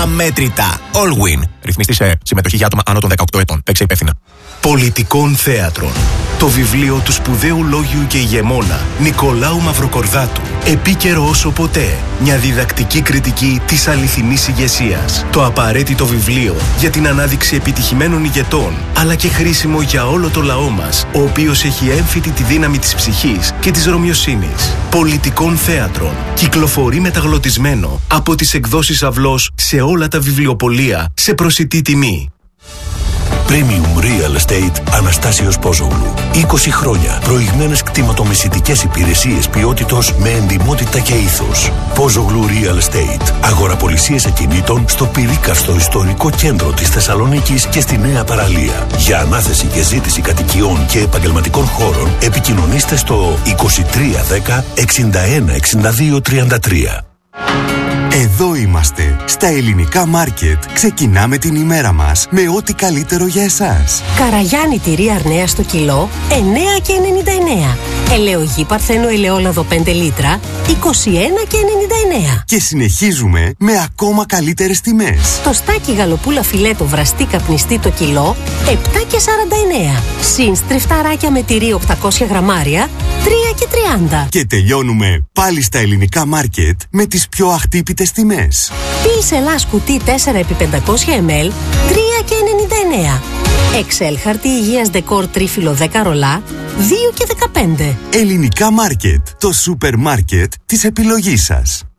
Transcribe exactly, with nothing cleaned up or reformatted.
αμέτρητα. Allwin. Ρυθμιστή σε συμμετοχή για άτομα άνω των δεκαοκτώ ετών. Παίξε υπεύθυνα. Πολιτικών θέατρων. Το βιβλίο του σπουδαίου λόγιου και ηγεμόνα Νικολάου Μαυροκορδάτου. Επίκαιρο όσο ποτέ. Μια διδακτική κριτική της αληθινής ηγεσίας. Το απαραίτητο βιβλίο για την ανάδειξη επιτυχημένων ηγετών, αλλά και χρήσιμο για όλο το λαό μας, ο οποίος έχει έμφυτη τη δύναμη της ψυχής και της ρωμιοσύνης. Πολιτικών θέατρων. Κυκλοφορεί μεταγλωτισμένο από τις εκδόσεις Αυλός σε όλα τα βιβλιοπωλεία σε προσιτή τιμή. Premium Real Estate Αναστάσιος Πόζογλου. είκοσι χρόνια προηγμένες κτηματομεσητικές υπηρεσίες ποιότητος με εντιμότητα και ήθος. Πόζογλου Real Estate. Αγοραπολισίες ακινήτων στο πυρίκαστο ιστορικό κέντρο της Θεσσαλονίκης και στη Νέα Παραλία. Για ανάθεση και ζήτηση κατοικιών και επαγγελματικών χώρων επικοινωνήστε στο είκοσι τρία δέκα εξήντα ένα εξήντα δύο τριάντα τρία. Εδώ είμαστε, στα Ελληνικά Μάρκετ. Ξεκινάμε την ημέρα μας με ό,τι καλύτερο για εσάς. Καραγιάννη τυρί Αρνέα στο κιλό, εννέα και ενενήντα εννέα. Ελαιογή Παρθένο ελαιόλαδο πέντε λίτρα, είκοσι ένα και ενενήντα εννέα. Και συνεχίζουμε με ακόμα καλύτερες τιμές. Το στάκι γαλοπούλα φιλέτο βραστή καπνιστή το κιλό, επτά και σαράντα εννέα. Συν στριφταράκια με τυρί οκτακόσια γραμμάρια, τρία και τριάντα. Και τελειώνουμε πάλι στα Ελληνικά Μάρκετ με τις πιο αχτύπητες τιμές. Πίς Ελλάς κουτί τέσσερα επί πεντακόσια μιλιλίτρα, τρία και ενενήντα εννέα. Εξέλ χαρτί υγείας δεκόρ τρίφυλλο δέκα ρολά, δύο και δεκαπέντε. Ελληνικά Μάρκετ, το σούπερ μάρκετ της επιλογής σας.